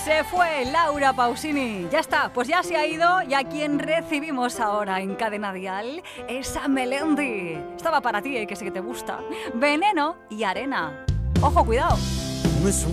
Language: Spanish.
Se fue Laura Pausini. Ya está, pues ya se ha ido. Y a quien recibimos ahora en Cadena Dial es a Melendi. Estaba para ti, que sé que te gusta. Veneno y Arena. Ojo, cuidado. No es